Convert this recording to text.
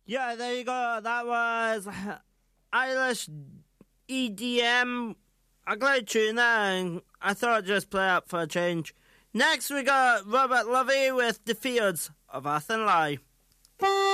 Yeah, there you go. That was Irish EDM. A great tune there, and I thought I'd just play it for a change. Next, we got Robert Lovey with The Fields of Athenry.